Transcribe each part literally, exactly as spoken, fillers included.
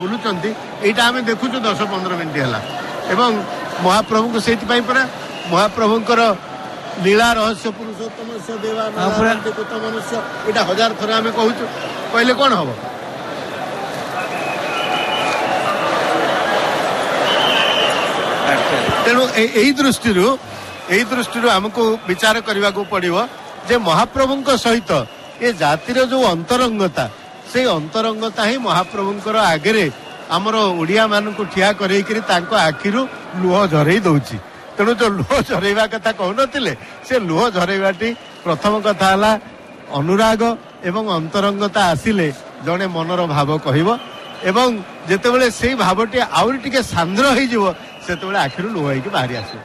बुलुचंती एटा आमे देखुछु दस पंद्रह मिनिट हला एवं महाप्रभु को सेति पई परा महाप्रभुंकर लीला रहस्य पुरुषोत्तम से देवा नारायण को मनुष्य एटा हजार थरा आमे कहूछु पहले कोन हबो तेणु एही दृष्टिरू एही दृष्टिरू हमको विचार करबा को पड़िबो जे महाप्रभुंक सहित ए जातिर जो अंतरंगता से अंतरंगता ही महाप्रभुंकर आगे आमर ओडिया मान को ठिया करेकरी तांको आखिरु लुह झरई दउची तेणु जो लुह झरईवा कथा कहनथिले से लुह झरईवाटी प्रथम कथा हला अनुराग एवं अंतरंगता आसिले जने मनर भाव कहइबो एवं जेतेबेले सेही भावटी आउरी टिके सांद्र होई जिवो सेतेबेले आखिरु लुह होई के बाहरी आसिबो।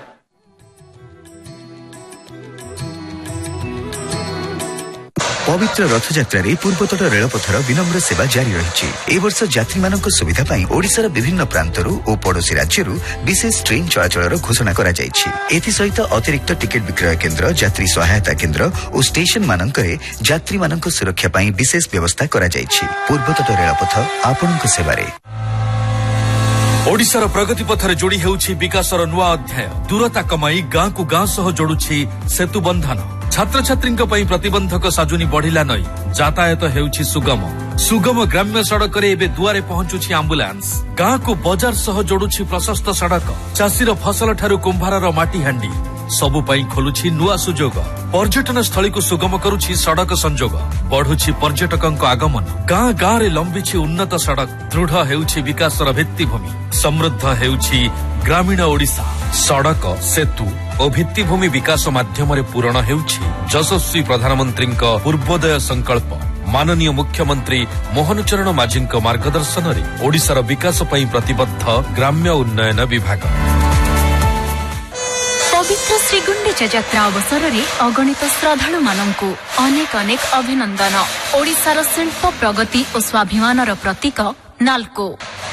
पवित्र रथयात्रा पूर्वतट रेलपथर विनम्र सेवा जारी रही। ए वर्ष यात्री मानक सुविधा पाई ओडिशार विभिन्न प्रांतरू और पड़ोसी राज्यरू विशेष ट्रेन चलाचल घोषणा करा जायछि। एथि सहित अतिरिक्त टिकेट विक्रय केन्द्र यात्री सहायता केन्द्र और स्टेशन मानकरे यात्री मानक सुरक्षा पाई विशेष व्यवस्था करा जायछि। पूर्वतट रेलपथ आपणक सेवारे। ओडिशार प्रगति पथरे जोड़ी हेउछि विकासर नुआ अध्याय। दूरता कमाई गाँ को गाँ सह जोड़ुछि सेतु बंधन। छात्र छात्री प्रतिबंधक साजुनी बढ़िला नई यातायात हेउछि सुगम सुगम ग्राम्य सड़क एवं दुआरे पहुंचुछि आम्बुलांस। गाँ को बजार सह जोड़ुछि प्रशस्त सड़क। चाषीर फसल ठारू कुंभारर माटी हांडी सबु पाई खोलुछि नुआ सुजोग। पर्यटन स्थली को सुगम करुछि सड़क संजोग। बढ़ुछि पर्यटकंक आगमन। गाँ गाँ रे लंबिछि उन्नत सड़क। दृढ़ हेउछि विकासर भित्तिभूमि। समृद्ध हेउछि ग्रामीण ओडिशा। सड़क सेतु और भित्तिभूमि विकास माध्यम पूरण हेउछि यशस्वी प्रधानमंत्री पूर्वोदय संकल्प। माननीय मुख्यमंत्री मोहन चरण माझी मार्गदर्शन में ओडिशार विकास पई प्रतिबद्ध ग्राम्य उन्नयन विभाग। पवित्र श्री गुंडीचा यात्रा अवसर में अगणित श्रद्धालु मानंकु अनेक अनेक अभिनंदन। ओडिशार शिल्प प्रगति और स्वाभिमानर प्रतीक नालको।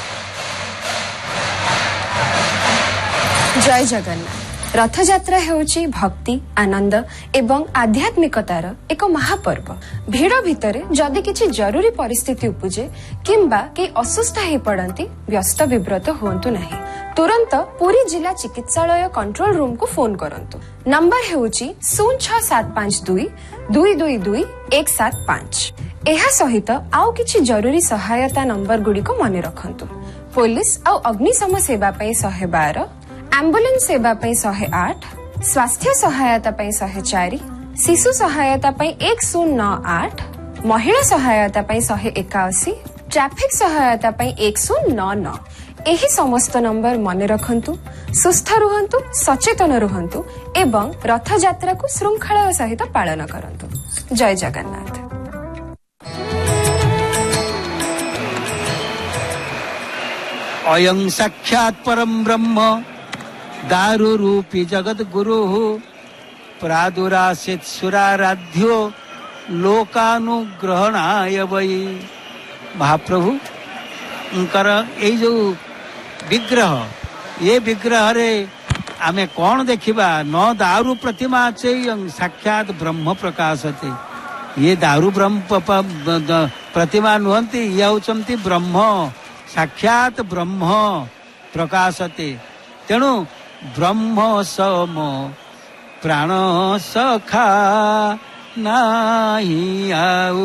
जय जगन्नाथ। रथयात्रा हेउची भक्ति आनंद एवं आध्यात्मिकतार एक महापर्व। भीड़ भितरे जदि किछि जरूरी परिस्थिति उपजे किंबा के असुस्थ हे पड़ंती व्यस्त विब्रत हुंतु नहीं। तुरंत पुरी जिला चिकित्सालय कंट्रोल रूम को फोन करंतु। नंबर हेउची शून्य छह सात पांच दुई दुई दुई दुई एक सात पांच। एहा सहित आउ किछि जरूरी सहायता नंबर गुडी को मने रखंतु। पुलिस और अग्निशम सेवा पे शहे बारह, एम्बुलेंस सेवा पे शहे आठ, स्वास्थ्य सहायता पे शहे चारि, शिशु सहायता पे एक शून्य नौ आठ, महिला सहायता पे शहे एकाशी, ट्रैफिक सहायता पे एक शून्य नौ नौ। एही समस्त नंबर मने रखंतु। सुस्थ रुहंतु, सचेतन रुहंतु एवं रथ यात्रा को श्रृंखला सहित पालन करंतु। जय जगन्नाथ। अयं साक्षात् परम ब्रह्म दारु रूपी जगत गुरु प्रादुरासित सुराराध्यो लोकानुग्रहणाय वै। महाप्रभु उनकर ये जो विग्रह ये विग्रह रे आमे कौन देखिबा न दारु प्रतिमा चे साक्षात ब्रह्म प्रकाशते। ये दारु ब्रह्म प्रतिमा नुहंती ये होचंती ब्रह्म साक्षात ब्रह्म प्रकाशते। तेणु ब्रह्म सम प्राण सखा नाही आउ।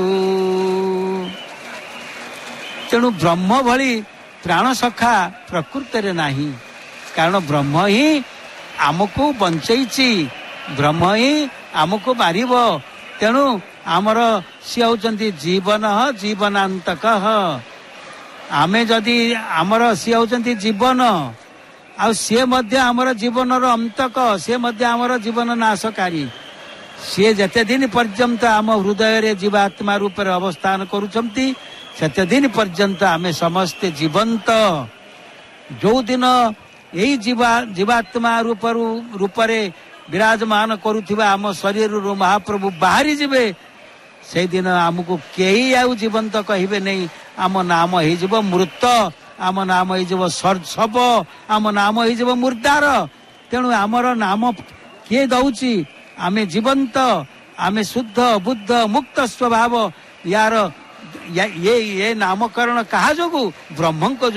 तेणु ब्रह्म भली प्राण सखा प्रकृति रे नाही। कारण ब्रह्म ही आमको बंचैछि, ब्रह्म ही आमको मारिब। तेणु आमर सी होचंती जीवन जीवनांतक। आमे जदि आमर सी होचंती जीवन आ सी मध्य आमर जीवनर अंतक, सी मध्य आमर जीवन नाशकारी। सी जते दिन पर्यंत आम हृदय रे जीवात्मा रूप रे अवस्थान करूछंती सेते दिन पर्यंत आमे समस्ते जीवंत। जो दिन यही जीवा जीवात्मा रूप रूपरे विराजमान करुथिबा आम शरीर रु महाप्रभु बाहरी जिबे से दिन आमको केही आउ जीवंत कहिबे नहीं। आम नाम ही जीव मृत, आम नाम ही जीव शव, आम नाम ही जीव मुर्दार। तेणु आमर नाम किए दउची? आमे जीवंत, आमे शुद्ध बुद्ध मुक्त स्वभाव। यार ये ये नामकरण कहा जोगु ब्रह्मଙ୍କ